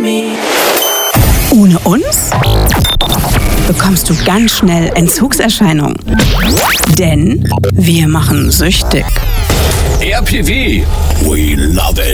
Ohne uns bekommst du ganz schnell Entzugserscheinungen. Denn wir machen süchtig. RPW, we love it.